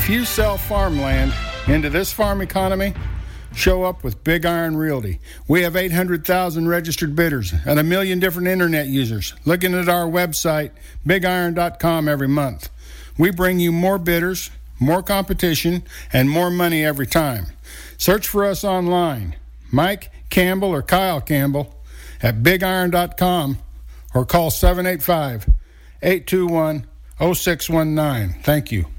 If you sell farmland into this farm economy, show up with Big Iron Realty. We have 800,000 registered bidders and 1 million different internet users looking at our website, bigiron.com, every month. We bring you more bidders, more competition, and more money every time. Search for us online, Mike Campbell or Kyle Campbell, at bigiron.com, or call 785-821-0619. Thank you.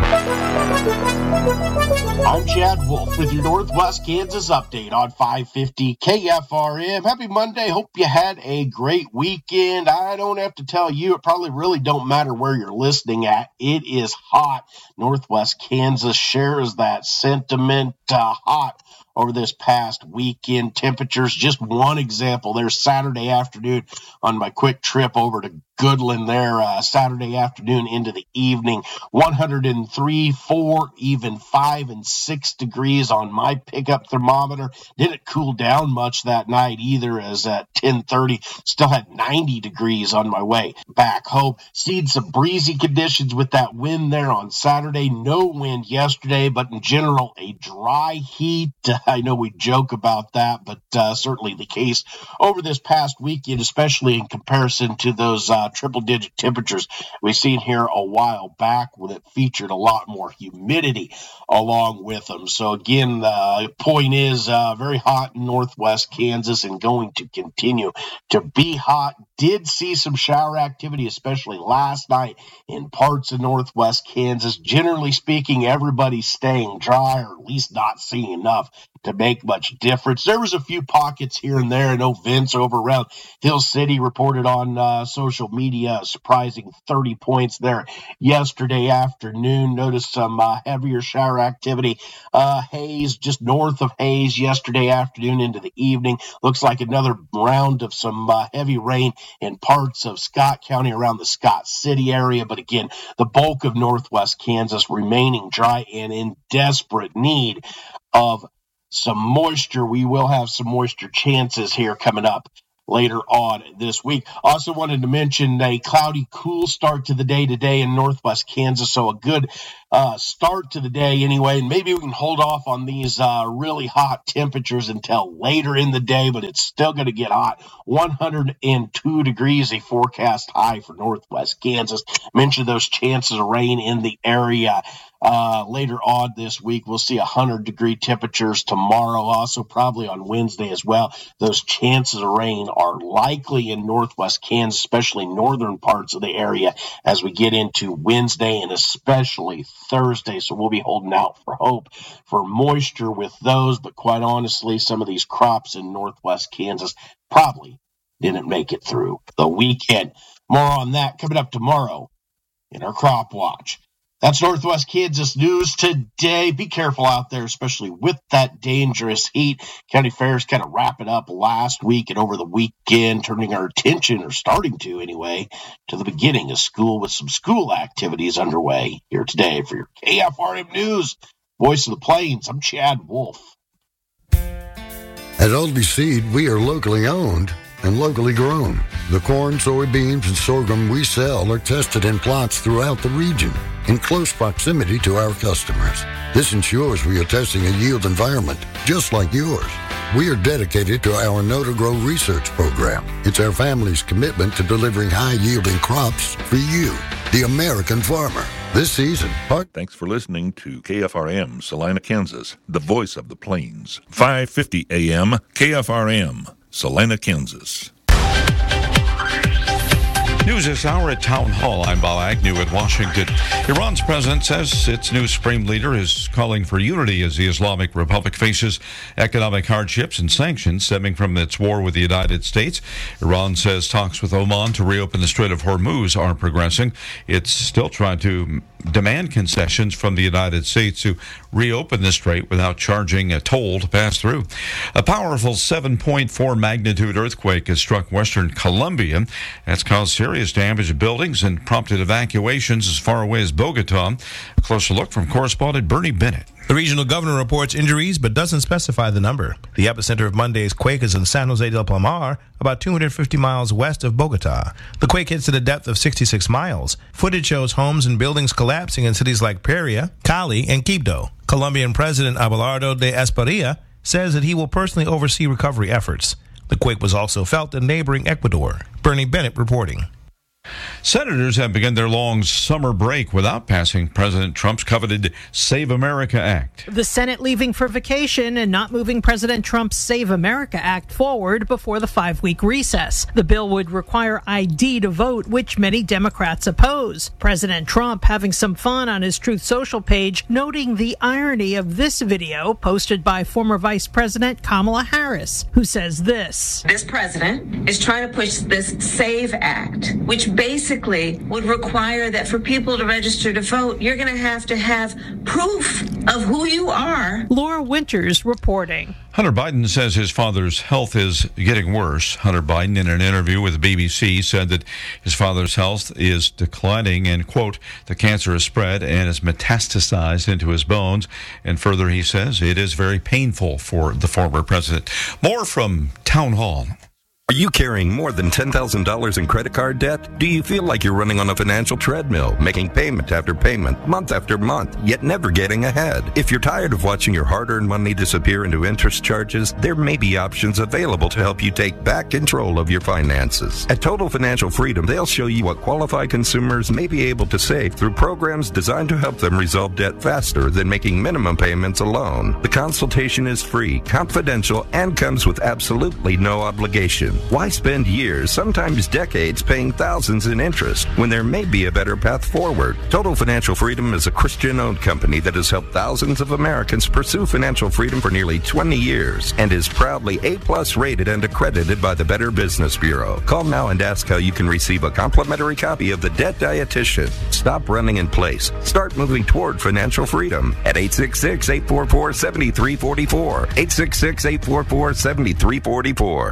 I'm Chad Wolf with your Northwest Kansas update on 550 KFRM. Happy Monday. Hope you had a great weekend. I don't have to tell you, it probably really don't matter where you're listening at. It is hot. Northwest Kansas shares that sentiment. Hot over this past weekend. Temperatures, just one example there Saturday afternoon on my quick trip over to Goodland there, Saturday afternoon into the evening, 103, 4, even 5 and 6 degrees on my pickup thermometer. Didn't cool down much that night either, as at 10:30, still had 90 degrees on my way back home. Seen some breezy conditions with that wind there on Saturday. No wind yesterday, but in general, a dry heat. I know we joke about that, but certainly the case over this past weekend, especially in comparison to those triple-digit temperatures we've seen here a while back, when it featured a lot more humidity along with them. So again, the point is very hot in Northwest Kansas and going to continue to be hot. Did see some shower activity, especially last night in parts of Northwest Kansas. Generally speaking, everybody's staying dry, or at least not seeing enough to make much difference. There was a few pockets here and there. I know Vince over around Hill City reported on social media a surprising 30 points there yesterday afternoon. Noticed some heavier shower activity. Hayes, just north of Hayes yesterday afternoon into the evening. Looks like another round of some heavy rain in parts of Scott County around the Scott City area. But again, the bulk of Northwest Kansas remaining dry and in desperate need of some moisture. We will have some moisture chances here coming up later on this week. Also wanted to mention a cloudy, cool start to the day today in Northwest Kansas, so a good start to the day anyway, and maybe we can hold off on these really hot temperatures until later in the day, but it's still going to get hot. 102 degrees, a forecast high for Northwest Kansas. Mentioned those chances of rain in the area later on this week. We'll see 100-degree temperatures tomorrow, also probably on Wednesday as well. Those chances of rain are likely in Northwest Kansas, especially northern parts of the area, as we get into Wednesday and especially Thursday. So we'll be holding out for hope for moisture with those, but quite honestly, some of these crops in Northwest Kansas probably didn't make it through the weekend. More on that coming up tomorrow in our Crop Watch. That's Northwest Kansas news today. Be careful out there, especially with that dangerous heat. County fairs kind of wrapping up last week and over the weekend, turning our attention, or starting to anyway, to the beginning of school with some school activities underway. Here today for your KFRM News, Voice of the Plains, I'm Chad Wolf. At Oldie Seed, we are locally owned and locally grown. The corn, soybeans, and sorghum we sell are tested in plots throughout the region in close proximity to our customers. This ensures we are testing a yield environment just like yours. We are dedicated to our Know to Grow research program. It's our family's commitment to delivering high-yielding crops for you, the American farmer. This season, Thanks for listening to KFRM, Salina, Kansas, the voice of the plains. 550 AM, KFRM, Salina, Kansas. News this hour at Town Hall. I'm Bob Agnew at Washington. Iran's president says its new supreme leader is calling for unity as the Islamic Republic faces economic hardships and sanctions stemming from its war with the United States. Iran says talks with Oman to reopen the Strait of Hormuz are progressing. It's still trying to demand concessions from the United States to reopen the strait without charging a toll to pass through. A powerful 7.4 magnitude earthquake has struck western Colombia. That's caused serious damage to buildings and prompted evacuations as far away as Bogota. A closer look from correspondent Bernie Bennett. The regional governor reports injuries but doesn't specify the number. The epicenter of Monday's quake is in San Jose del Palmar, about 250 miles west of Bogota. The quake hits at a depth of 66 miles. Footage shows homes and buildings collapsing in cities like Pereira, Cali, and Quibdó. Colombian President Abelardo de Espriella says that he will personally oversee recovery efforts. The quake was also felt in neighboring Ecuador. Bernie Bennett reporting. Senators have begun their long summer break without passing President Trump's coveted Save America Act. The Senate leaving for vacation and not moving President Trump's Save America Act forward before the 5-week recess. The bill would require ID to vote, which many Democrats oppose. President Trump having some fun on his Truth Social page, noting the irony of this video posted by former Vice President Kamala Harris, who says this. This president is trying to push this SAVE Act, which basically would require that for people to register to vote, you're going to have proof of who you are. Laura Winters reporting. Hunter Biden says his father's health is getting worse. Hunter Biden, in an interview with the BBC, said that his father's health is declining and, quote, the cancer has spread and has metastasized into his bones. And further, he says it is very painful for the former president. More from Town Hall. Are you carrying more than $10,000 in credit card debt? Do you feel like you're running on a financial treadmill, making payment after payment, month after month, yet never getting ahead? If you're tired of watching your hard-earned money disappear into interest charges, there may be options available to help you take back control of your finances. At Total Financial Freedom, they'll show you what qualified consumers may be able to save through programs designed to help them resolve debt faster than making minimum payments alone. The consultation is free, confidential, and comes with absolutely no obligation. Why spend years, sometimes decades, paying thousands in interest when there may be a better path forward? Total Financial Freedom is a Christian-owned company that has helped thousands of Americans pursue financial freedom for nearly 20 years and is proudly A+ rated and accredited by the Better Business Bureau. Call now and ask how you can receive a complimentary copy of The Debt Dietitian. Stop running in place. Start moving toward financial freedom at 866-844-7344. 866-844-7344.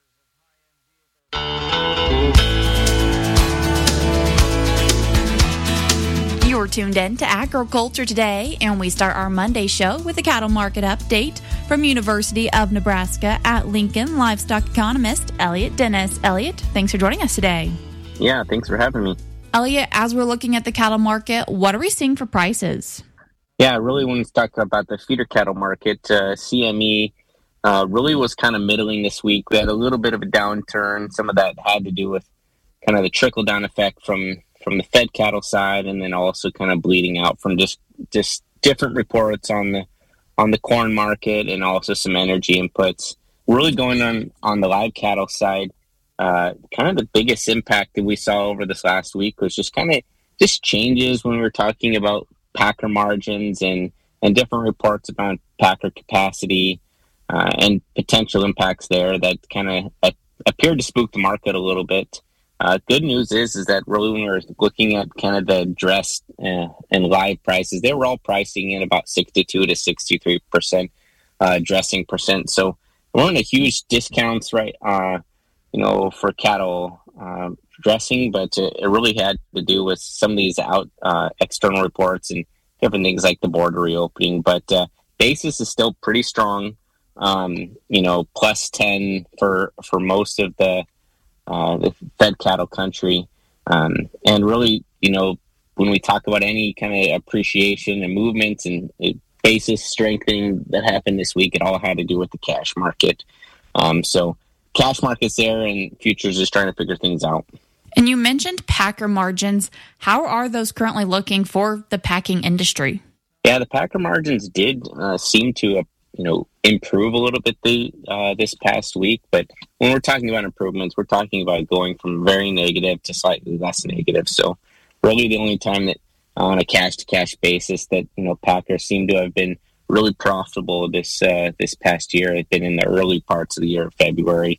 You're tuned in to Agriculture Today, and we start our Monday show with a cattle market update from University of Nebraska at Lincoln livestock economist Elliot Dennis. Elliot, thanks for joining us today. Yeah, thanks for having me. Elliot, as we're looking at the cattle market, what are we seeing for prices? Yeah, really when we talk about the feeder cattle market, CME really was kind of middling this week. We had a little bit of a downturn. Some of that had to do with kind of the trickle-down effect from the fed cattle side, and then also kind of bleeding out from just different reports on the corn market and also some energy inputs. Really going on the live cattle side, kind of the biggest impact that we saw over this last week was just changes when we were talking about packer margins and different reports about packer capacity and potential impacts there that kind of appeared to spook the market a little bit. Good news is that really when we're looking at kind of the dressed and live prices, they were all pricing in about 62 to 63% dressing percent. So we're in a huge discounts, right? For cattle dressing, but it really had to do with some of these external reports and different things like the border reopening. But basis is still pretty strong. Plus 10 for most of the fed cattle country. And really, when we talk about any kind of appreciation and movements and basis strengthening that happened this week, it all had to do with the cash market. So cash market's there and futures is trying to figure things out. And you mentioned packer margins. How are those currently looking for the packing industry? Yeah, the packer margins did seem to improve a little bit this past week. But when we're talking about improvements, we're talking about going from very negative to slightly less negative. So really the only time that on a cash-to-cash basis that, packers seem to have been really profitable this past year has been in the early parts of the year, February.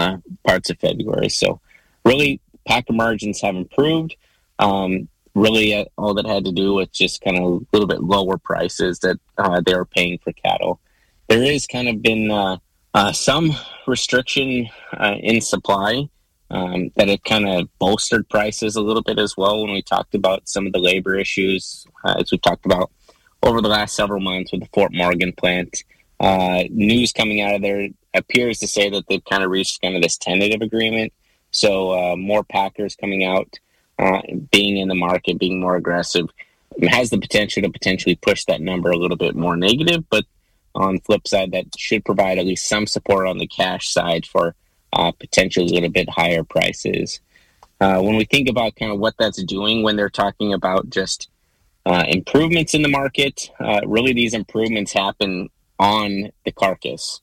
So really packer margins have improved. Really all that had to do with just kind of a little bit lower prices that they were paying for cattle. There is kind of been some restriction in supply that it kind of bolstered prices a little bit as well when we talked about some of the labor issues, as we talked about over the last several months with the Fort Morgan plant. News coming out of there appears to say that they've kind of reached kind of this tentative agreement. So more packers coming out, being in the market, being more aggressive, has the potential to potentially push that number a little bit more negative. But on the flip side, that should provide at least some support on the cash side for potentially a little bit higher prices. When we think about kind of what that's doing when they're talking about just improvements in the market, really these improvements happen on the carcass.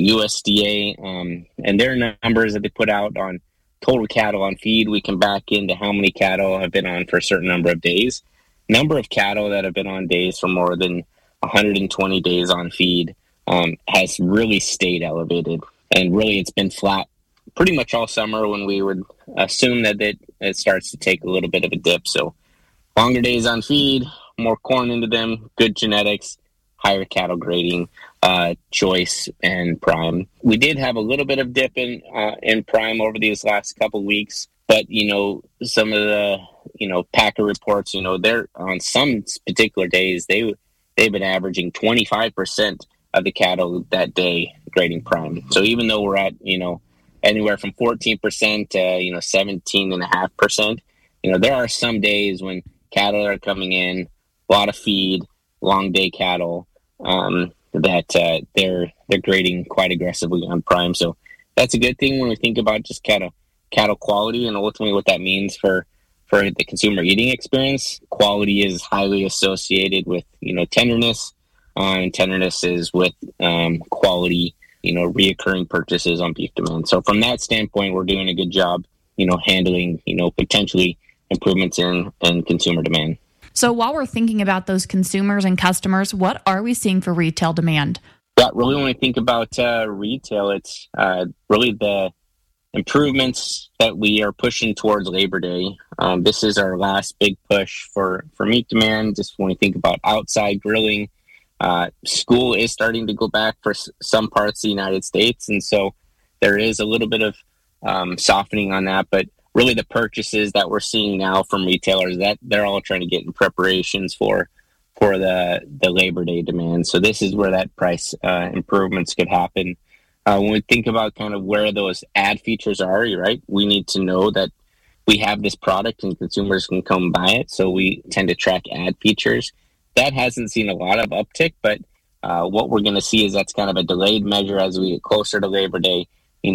USDA and their numbers that they put out on total cattle on feed, we can back into how many cattle have been on for a certain number of days. Number of cattle that have been on days for more than 120 days on feed has really stayed elevated. And really it's been flat pretty much all summer when we would assume that it starts to take a little bit of a dip. So longer days on feed, more corn into them, good genetics, higher cattle grading, choice and prime. We did have a little bit of dip in prime over these last couple weeks, but some of the packer reports, they're on some particular days they've been averaging 25% of the cattle that day grading prime. So even though we're at anywhere from 14% to 17.5%, there are some days when cattle are coming in, a lot of feed, long day cattle, that they're grading quite aggressively on prime. So that's a good thing when we think about just cattle quality and ultimately what that means for the consumer eating experience. Quality is highly associated with tenderness, and tenderness is with quality, reoccurring purchases on beef demand. So from that standpoint, we're doing a good job handling potentially improvements in consumer demand. So while we're thinking about those consumers and customers, what are we seeing for retail demand? Yeah, really when we think about retail, it's really the improvements that we are pushing towards Labor Day. This is our last big push for meat demand. Just when we think about outside grilling, school is starting to go back for some parts of the United States. And so there is a little bit of softening on that, but really the purchases that we're seeing now from retailers, that they're all trying to get in preparations for the Labor Day demand. So this is where that price improvements could happen. When we think about kind of where those ad features are, right, we need to know that we have this product and consumers can come buy it. So we tend to track ad features. That hasn't seen a lot of uptick, but what we're going to see is that's kind of a delayed measure as we get closer to Labor Day.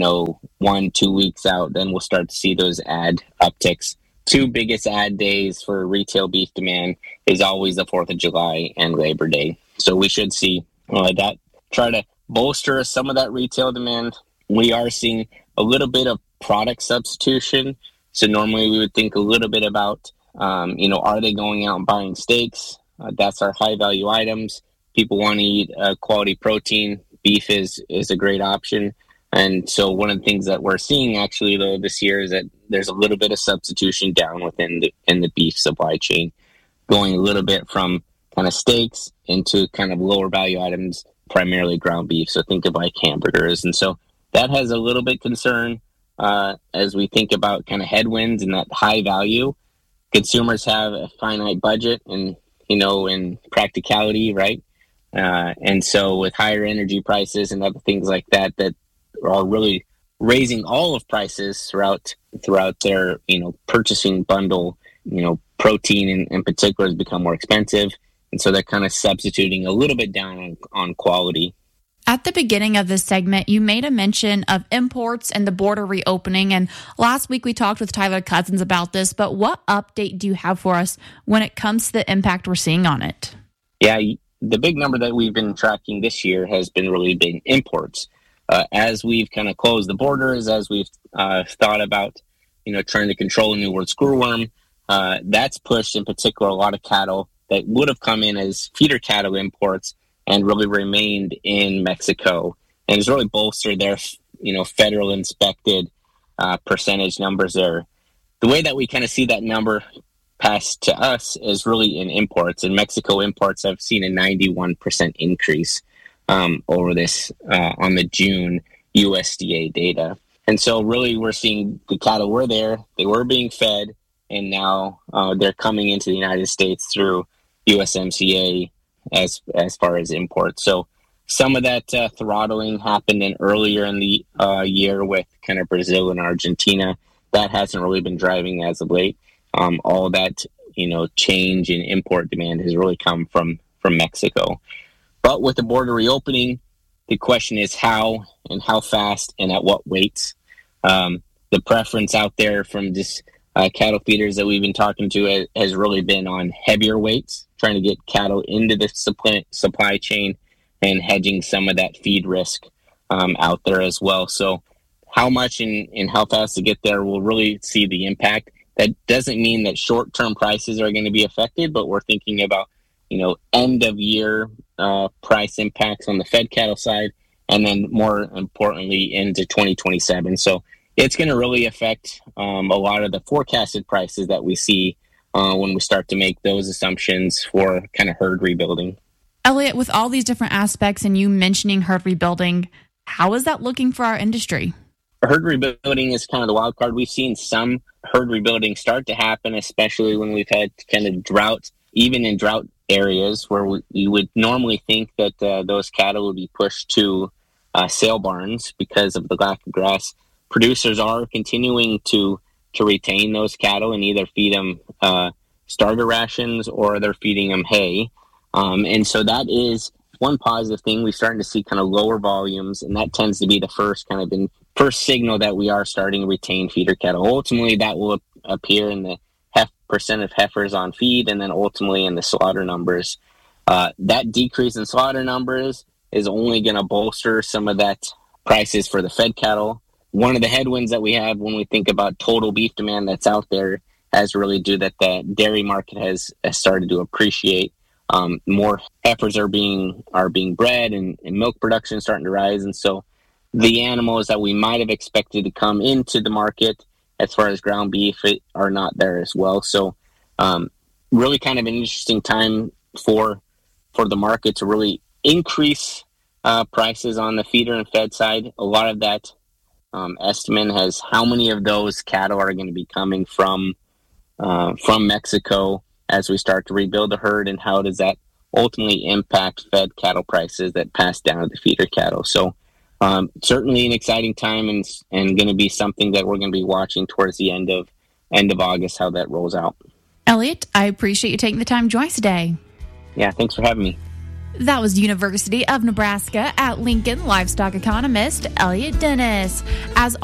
1-2 weeks out, then we'll start to see those ad upticks. Two biggest ad days for retail beef demand is always the 4th of July and Labor Day. So we should see that try to bolster some of that retail demand. We are seeing a little bit of product substitution. So normally we would think a little bit about, are they going out and buying steaks? That's our high value items. People want to eat quality protein. Beef is a great option. And so one of the things that we're seeing actually though this year is that there's a little bit of substitution down within the beef supply chain, going a little bit from kind of steaks into kind of lower value items, primarily ground beef. So think of like hamburgers. And so that has a little bit concern as we think about kind of headwinds and that high value. Consumers have a finite budget and, in practicality, right? And so with higher energy prices and other things like that are really raising all of prices throughout their, purchasing bundle, protein in particular has become more expensive. And so they're kind of substituting a little bit down on quality. At the beginning of this segment, you made a mention of imports and the border reopening. And last week we talked with Tyler Cousins about this, but what update do you have for us when it comes to the impact we're seeing on it? Yeah, the big number that we've been tracking this year has been really big imports. As we've kind of closed the borders, as we've thought about, trying to control a New World screwworm, that's pushed in particular a lot of cattle that would have come in as feeder cattle imports and really remained in Mexico. And it's really bolstered their, federal inspected percentage numbers there. The way that we kind of see that number passed to us is really in imports. And Mexico imports have seen a 91% increase over this on the June USDA data. And so really we're seeing the cattle were there, they were being fed, and now they're coming into the United States through USMCA as far as imports. So some of that throttling happened earlier in the year with kind of Brazil and Argentina. That hasn't really been driving as of late. All that, change in import demand has really come from Mexico. But with the border reopening, the question is how fast and at what weights. The preference out there from just cattle feeders that we've been talking to has really been on heavier weights, trying to get cattle into the supply chain and hedging some of that feed risk out there as well. So how much and how fast to get there, we'll really see the impact. That doesn't mean that short-term prices are going to be affected, but we're thinking about, end-of-year price impacts on the fed cattle side, and then more importantly into 2027. So it's going to really affect a lot of the forecasted prices that we see when we start to make those assumptions for kind of herd rebuilding. Elliot, with all these different aspects and you mentioning herd rebuilding, how is that looking for our industry? Herd rebuilding is kind of the wild card. We've seen some herd rebuilding start to happen, especially when we've had kind of drought, even in drought areas where you would normally think that those cattle would be pushed to sale barns because of the lack of grass. Producers are continuing to retain those cattle and either feed them starter rations or they're feeding them hay. And so that is one positive thing. We're starting to see kind of lower volumes, and that tends to be the first signal that we are starting to retain feeder cattle. Ultimately, that will appear in the percent of heifers on feed, and then ultimately in the slaughter numbers. That decrease in slaughter numbers is only going to bolster some of that prices for the fed cattle. One of the headwinds that we have when we think about total beef demand that's out there has really due that the dairy market has started to appreciate. More heifers are being bred, and milk production is starting to rise, and so the animals that we might have expected to come into the market as far as ground beef are not there as well. So really kind of an interesting time for the market to really increase prices on the feeder and fed side. A lot of that estimate has how many of those cattle are going to be coming from Mexico as we start to rebuild the herd, and how does that ultimately impact fed cattle prices that pass down to the feeder cattle. So certainly an exciting time and going to be something that we're going to be watching towards the end of August, how that rolls out. Elliot, I appreciate you taking the time to join us today. Yeah, thanks for having me. That was University of Nebraska at Lincoln livestock economist Elliot Dennis. As